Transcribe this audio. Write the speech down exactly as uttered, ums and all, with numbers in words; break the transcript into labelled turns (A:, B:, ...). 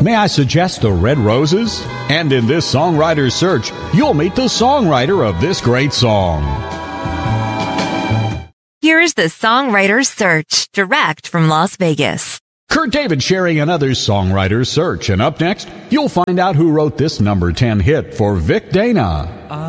A: may I suggest the Red Roses? And in this songwriter's search, you'll meet the songwriter of this great song.
B: Here's the songwriter's search, direct from Las Vegas.
A: Kurt David sharing another songwriter's search. And up next, you'll find out who wrote this number ten hit for Vic Dana.